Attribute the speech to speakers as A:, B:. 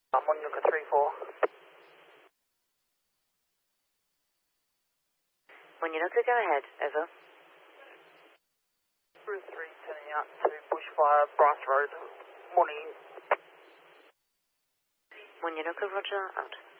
A: I'm on Yucca 3-4.
B: Monyonoka, go ahead. Over.
A: Route 3, turning out to Bushfire, Bryce Road. Morning.
B: Monyonoka, roger, out.